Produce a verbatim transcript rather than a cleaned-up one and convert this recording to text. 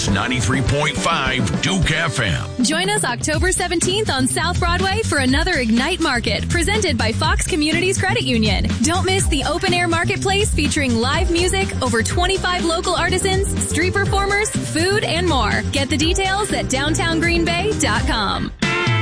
is ninety-three point five Duke F M. Join us October seventeenth on South Broadway for another Ignite Market presented by Fox Communities Credit Union. Don't miss the open-air marketplace featuring live music, over twenty-five local artisans, street performers, food, and more. Get the details at downtown green bay dot com.